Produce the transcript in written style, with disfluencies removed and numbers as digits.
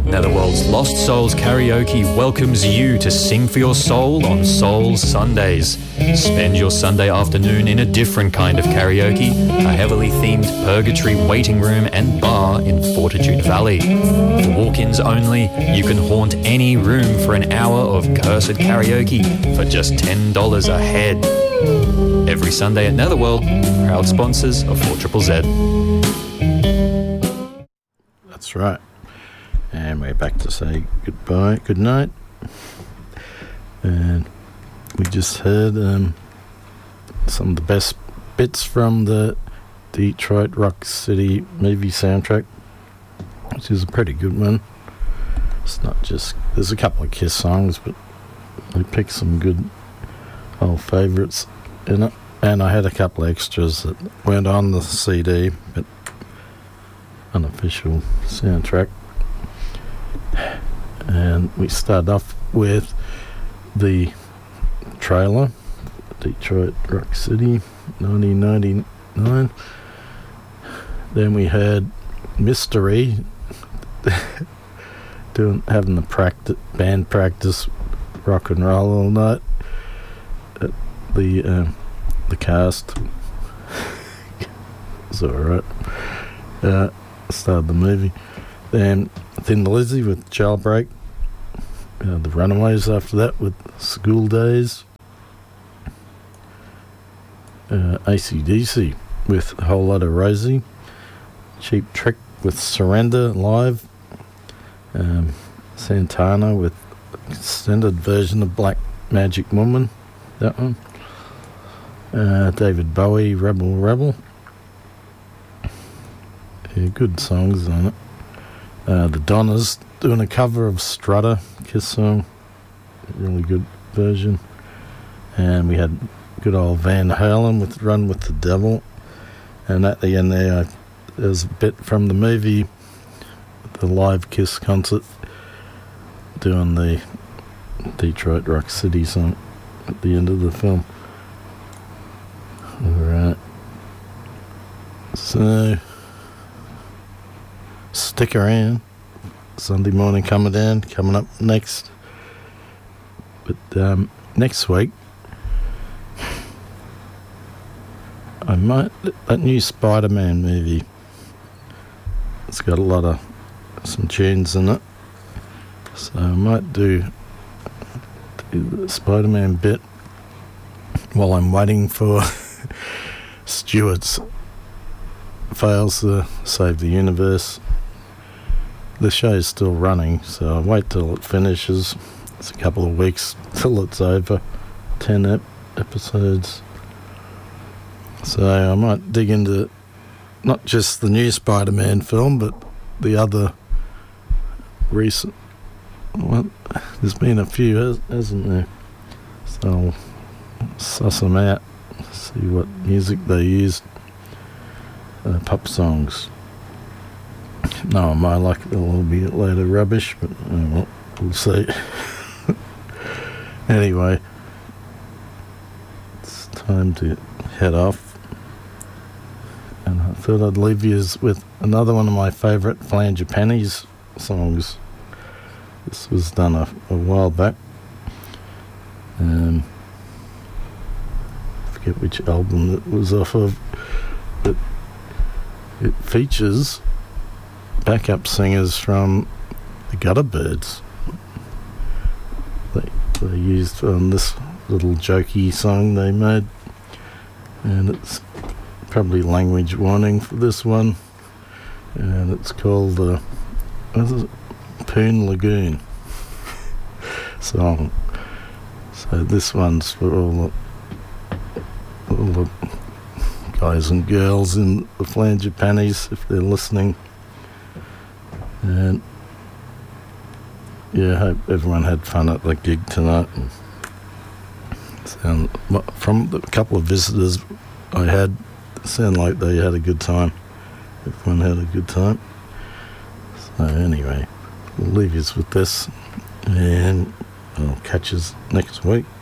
Netherworld's Lost Souls Karaoke welcomes you to sing for your soul on Soul Sundays. Spend your Sunday afternoon in a different kind of karaoke, a heavily themed purgatory waiting room and bar in Fortitude Valley. For walk-ins only, you can haunt any room for an hour of cursed karaoke for just $10 a head. Every Sunday at Netherworld, proud sponsors of 4ZZZ. That's right. And we're back to say goodbye, good night. And we just heard some of the best bits from the Detroit Rock City movie soundtrack, which is a pretty good one. It's not just, there's a couple of Kiss songs, but they picked some good old favourites in it. And I had a couple of extras that weren't on the CD, but unofficial soundtrack. And we started off with the trailer, Detroit Rock City, 1999. Then we had Mystery having the band practice rock and roll all night. The cast was alright. Started the movie. Then Thin Lizzy with Jailbreak. The Runaways after that with School Days. AC/DC with A Whole Lot of Rosie. Cheap Trick with Surrender Live. Santana with extended version of Black Magic Woman. That one. David Bowie, Rebel Rebel. Yeah, good songs on it. The Donnas doing a cover of Strutter, Kiss song. Really good version. And we had good old Van Halen with Run With The Devil. And at the end there's a bit from the movie, the live Kiss concert, doing the Detroit Rock City song at the end of the film. Alright. So, stick around. Sunday morning coming up next. But next week, that new Spider-Man movie, it's got a lot of some tunes in it, so I might do the Spider-Man bit while I'm waiting for Stewart's fails to save the universe. The show's still running, so I'll wait till it finishes. It's a couple of weeks till it's over. 10 episodes. So I might dig into not just the new Spider-Man film, but the other recent. Well, there's been a few, hasn't there? So I'll suss them out, see what music they used. Pop songs. No, I might like it a little bit later rubbish, but well, we'll see. Anyway, it's time to head off. And I thought I'd leave you with another one of my favourite Flangipanis songs. This was done a while back. I forget which album it was off of, but it features backup singers from the Gutterbirds. They used this little jokey song they made, and it's probably language warning for this one, and it's called Poon Lagoon song. So this one's for all the guys and girls in the Flangipanis, if they're listening. And yeah, I hope everyone had fun at the gig tonight. And from the couple of visitors I had, it sounded like they had a good time. Everyone had a good time. So anyway, we'll leave you with this, and I'll catch you next week.